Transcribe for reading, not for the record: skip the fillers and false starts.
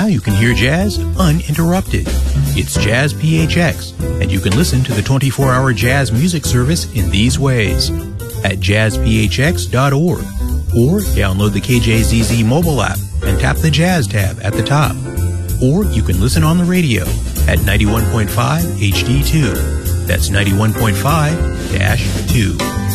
Now you can hear jazz uninterrupted. It's Jazz PHX, and you can listen to the 24-hour jazz music service in these ways. At jazzphx.org, or download the KJZZ mobile app and tap the Jazz tab at the top. Or you can listen on the radio at 91.5 HD2. That's 91.5-2.